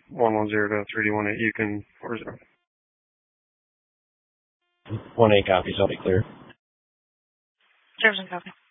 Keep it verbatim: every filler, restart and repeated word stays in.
one one zero to three D one eight, you can four zero. one eight copies, I'll be clear. Jefferson copy.